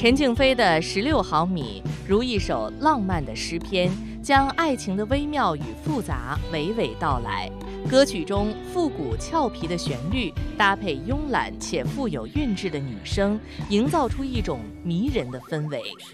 陈静飞的16毫米如一首浪漫的诗篇，将爱情的微妙与复杂娓娓道来。歌曲中复古俏皮的旋律，搭配慵懒且富有韵致的女声，营造出一种迷人的氛围。